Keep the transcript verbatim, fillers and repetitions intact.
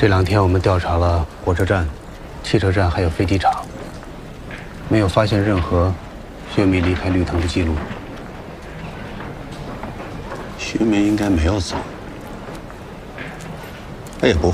这两天我们调查了火车站、汽车站还有飞机场，没有发现任何薛梅离开绿藤的记录。 薛梅应该没有走，他也不